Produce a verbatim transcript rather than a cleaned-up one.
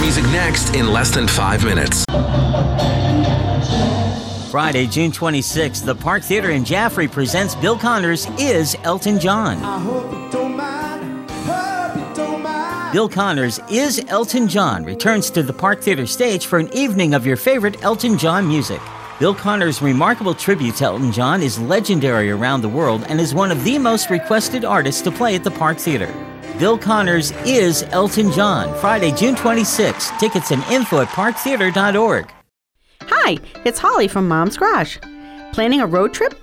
music next in less than five minutes. Friday, June twenty-sixth, the Park Theater in Jaffrey presents Bill Connors Is Elton John. I hope you don't mind, hope you don't mind. Bill Connors Is Elton John returns to the Park Theater stage for an evening of your favorite Elton John music. Bill Connors' remarkable tribute to Elton John is legendary around the world and is one of the most requested artists to play at the Park Theater. Bill Connors Is Elton John, Friday, June twenty-sixth. Tickets and info at park theater dot org. Hi, it's Holly from Mom's Garage. Planning a road trip?